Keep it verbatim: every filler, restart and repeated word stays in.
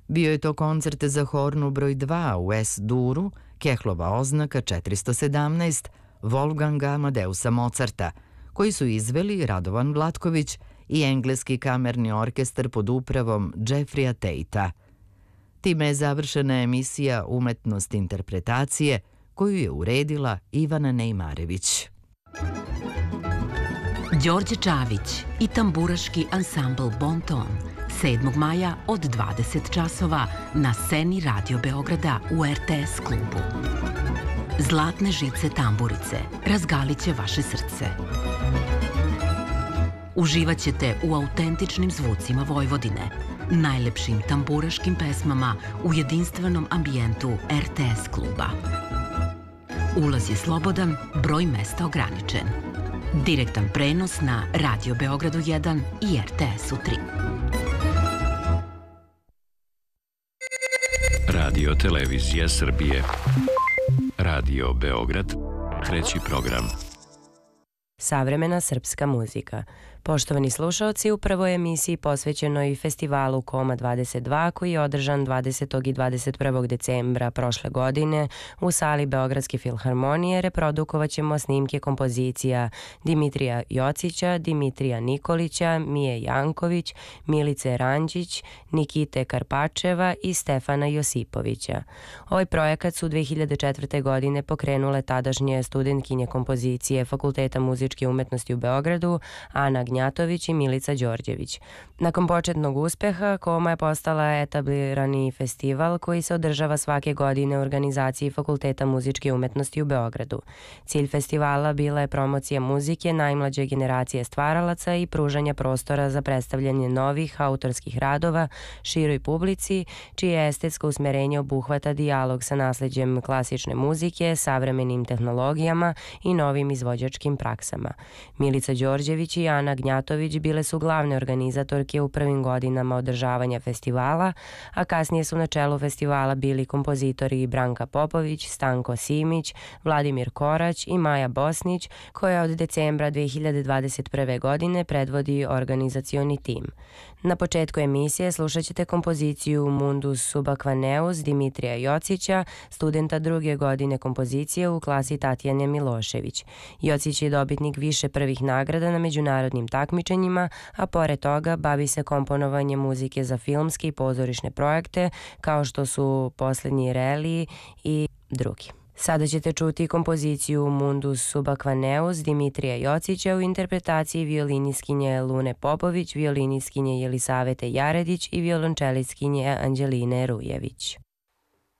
Bio je to koncert za hornu broj dva u S-duru, Kehlova oznaka četiristo sedamnaest, Wolfganga Amadeusa Mozarta, koji su izveli Radovan Vlatković i engleski kamerni orkestar pod upravom Jeffreya Tatea. Time je završena emisija Umetnost interpretacije, koju je uredila Ivana Nejmarević. Đorđe Čavić i tamburaški ansambl Bon Ton sedmog maja od dvadeset časova na sceni Radio Beograda u R T S klubu. Zlatne žice tamburice razgalit će vaše srce. Uživaćete u autentičnim zvucima Vojvodine, najlepšim tamburaškim pesmama u jedinstvenom ambijentu R T S kluba. Ulaz je slobodan, broj mesta ograničen. Direktan prenos na Radio Beogradu jedan i R T S-u tri. Radio Televizija Srbije. Radio Beograd, treći program. Savremena srpska muzika. Poštovani slušaoci, u prvoj emisiji posvećenoj festivalu Koma dvadeset dva, koji je održan dvadesetog i dvadeset prvog decembra prošle godine u sali Beogradske filharmonije, reprodukovat ćemo snimke kompozicija Dimitrija Jocića, Dimitrija Nikolića, Mije Janković, Milice Ranđić, Nikite Karpačeva i Stefana Josipovića. Ovaj projekat su dve hiljade četvrte. godine pokrenule tadašnje studentkinje kompozicije Fakulteta muzičke umetnosti u Beogradu, Ana Gnjatović i Milica Đorđević. Nakon početnog uspeha, Koma je postala etablirani festival koji se održava svake godine u organizaciji Fakulteta muzičke umetnosti u Beogradu. Cilj festivala bila je promocija muzike najmlađe generacije stvaralaca i pružanja prostora za predstavljanje novih autorskih radova široj publici, čije estetsko usmerenje obuhvata dijalog sa nasleđem klasične muzike, savremenim tehnologijama i novim izvođačkim praksama. Milica Đorđević i Ana Gnjatović bile su glavne organizatorke u prvim godinama održavanja festivala, a kasnije su na čelu festivala bili kompozitori Branka Popović, Stanko Simić, Vladimir Korać i Maja Bosnić, koja od decembra dve hiljade dvadeset prve. godine predvodi organizacioni tim. Na početku emisije slušat ćete kompoziciju Mundus Subakvaneus Dimitrija Jocića, studenta druge godine kompozicije u klasi Tatjane Milošević. Jocić je dobitnik više prvih nagrada na međunarodnim takmičenjima, a pored toga bavi se komponovanjem muzike za filmske i pozorišne projekte, kao što su Poslednji Reliji i drugi. Sada ćete čuti kompoziciju Mundus Subakvaneus Dimitrija Jocića u interpretaciji violiniskinje Lune Popović, violiniskinje Jelisavete Jaredić i violončelistkinje Anđeline Rujević.